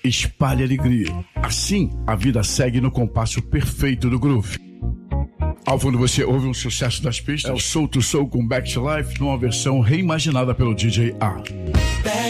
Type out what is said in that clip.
espalhe alegria. Assim, a vida segue no compasso perfeito do groove. Ao fundo você ouve um sucesso das pistas, é o Soul to Soul com Back to Life, numa versão reimaginada pelo DJ A.